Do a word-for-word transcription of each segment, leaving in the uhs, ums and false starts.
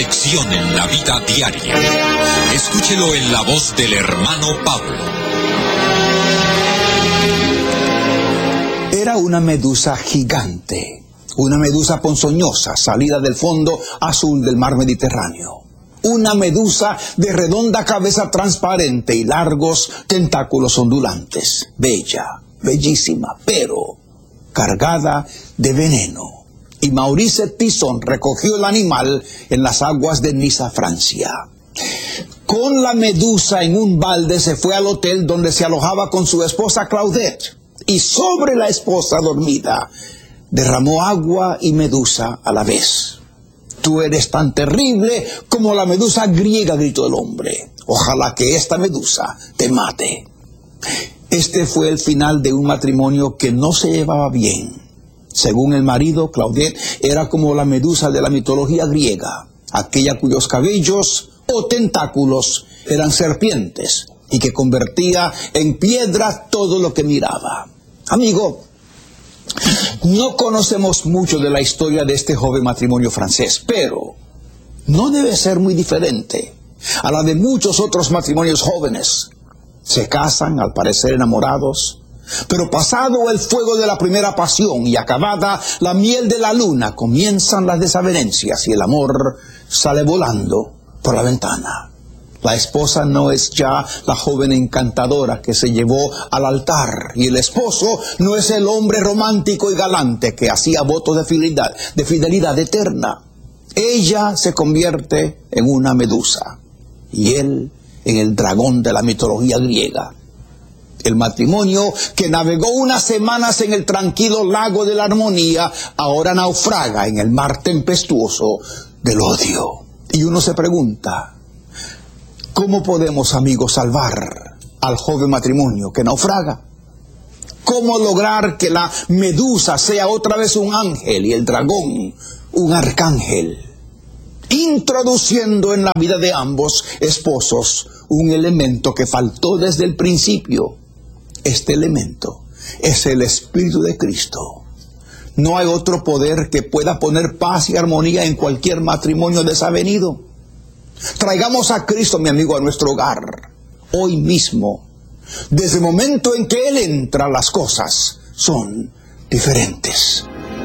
Lección en la vida diaria. Escúchelo en la voz del hermano Pablo. Era una medusa gigante, una medusa ponzoñosa salida del fondo azul del mar Mediterráneo. Una medusa de redonda cabeza transparente y largos tentáculos ondulantes. Bella, bellísima, pero cargada de veneno. Y Maurice Tison recogió el animal en las aguas de Niza, Francia. Con la medusa en un balde se fue al hotel donde se alojaba con su esposa Claudette. Y sobre la esposa dormida derramó agua y medusa a la vez. Tú eres tan terrible como la medusa griega, gritó el hombre. Ojalá que esta medusa te mate. Este fue el final de un matrimonio que no se llevaba bien. Según el marido, Claudette era como la medusa de la mitología griega, aquella cuyos cabellos o tentáculos eran serpientes y que convertía en piedra todo lo que miraba. Amigo, no conocemos mucho de la historia de este joven matrimonio francés, pero no debe ser muy diferente a la de muchos otros matrimonios jóvenes. Se casan, al parecer enamorados, pero pasado el fuego de la primera pasión y acabada la miel de la luna, comienzan las desavenencias y el amor sale volando por la ventana. La esposa no es ya la joven encantadora que se llevó al altar, y el esposo no es el hombre romántico y galante que hacía votos de fidelidad, de fidelidad eterna. Ella se convierte en una medusa, y él en el dragón de la mitología griega. El matrimonio que navegó unas semanas en el tranquilo lago de la armonía, ahora naufraga en el mar tempestuoso del odio. Y uno se pregunta, ¿cómo podemos, amigos, salvar al joven matrimonio que naufraga? ¿Cómo lograr que la medusa sea otra vez un ángel y el dragón un arcángel? Introduciendo en la vida de ambos esposos un elemento que faltó desde el principio. Este elemento es el Espíritu de Cristo. No hay otro poder que pueda poner paz y armonía en cualquier matrimonio desavenido. Traigamos a Cristo, mi amigo, a nuestro hogar, hoy mismo. Desde el momento en que Él entra, las cosas son diferentes.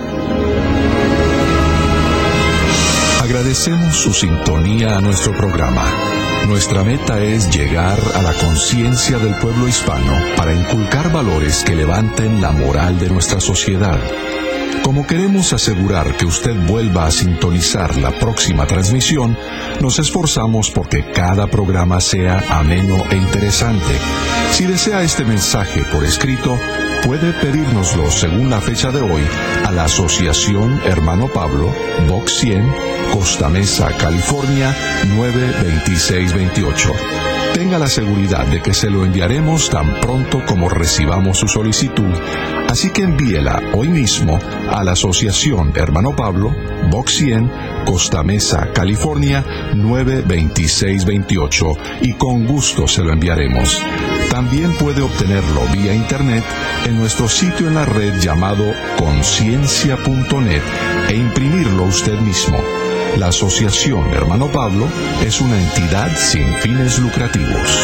Agradecemos su sintonía a nuestro programa. Nuestra meta es llegar a la conciencia del pueblo hispano para inculcar valores que levanten la moral de nuestra sociedad. Como queremos asegurar que usted vuelva a sintonizar la próxima transmisión, nos esforzamos porque cada programa sea ameno e interesante. Si desea este mensaje por escrito, puede pedírnoslo según la fecha de hoy a la Asociación Hermano Pablo, Box cien, Costa Mesa, California, nueve veintiséis veintiocho. Tenga la seguridad de que se lo enviaremos tan pronto como recibamos su solicitud, así que envíela hoy mismo a la Asociación Hermano Pablo, Box cien, Costa Mesa, California, nueve veintiséis veintiocho, y con gusto se lo enviaremos. También puede obtenerlo vía internet en nuestro sitio en la red llamado conciencia punto net e imprimirlo usted mismo. La Asociación Hermano Pablo es una entidad sin fines lucrativos.